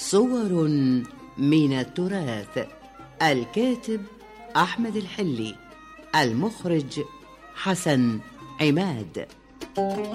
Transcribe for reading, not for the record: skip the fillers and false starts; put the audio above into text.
صور من التراث. الكاتب أحمد الحلي، المخرج حسن عماد.